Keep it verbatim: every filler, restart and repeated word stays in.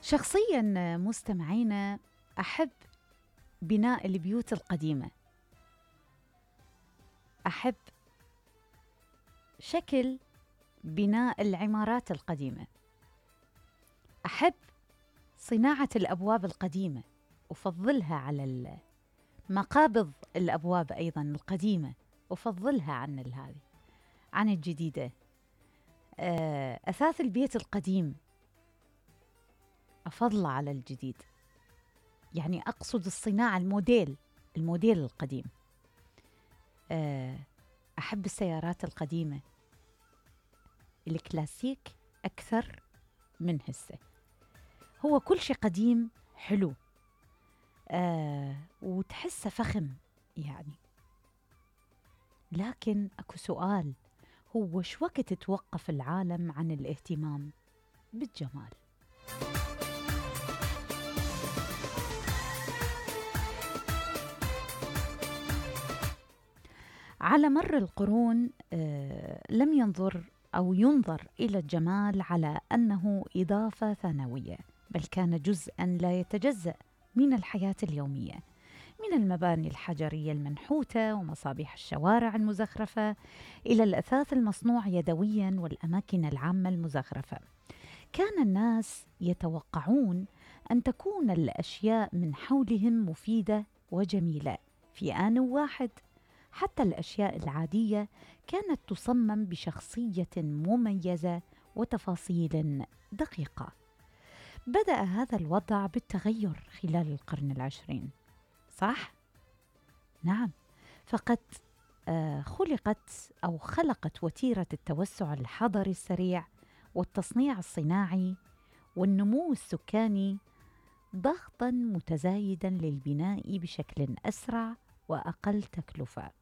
شخصياً مستمعينا أحب بناء البيوت القديمة، أحب شكل بناء العمارات القديمة، أحب صناعة الأبواب القديمة، أفضلها على مقابض الأبواب أيضاً القديمة، أفضلها عن هذه عن الجديدة. أثاث البيت القديم أفضل على الجديد، يعني أقصد الصناعة، الموديل الموديل القديم. أحب السيارات القديمة الكلاسيك أكثر من هسه. هو كل شيء قديم حلو، آه وتحسه فخم يعني. لكن أكو سؤال، هو شو وقت توقف العالم عن الاهتمام بالجمال؟ على مر القرون آه لم ينظر أو ينظر إلى الجمال على أنه إضافة ثانوية، بل كان جزءاً لا يتجزأ من الحياة اليومية، من المباني الحجرية المنحوتة ومصابيح الشوارع المزخرفة إلى الأثاث المصنوع يدوياً والأماكن العامة المزخرفة. كان الناس يتوقعون أن تكون الأشياء من حولهم مفيدة وجميلة في آن واحد. حتى الأشياء العادية كانت تصمم بشخصية مميزة وتفاصيل دقيقة. بدأ هذا الوضع بالتغير خلال القرن العشرين، صح؟ نعم، فقد آه خلقت أو خلقت وتيرة التوسع الحضري السريع والتصنيع الصناعي والنمو السكاني ضغطاً متزايداً للبناء بشكل أسرع وأقل تكلفة.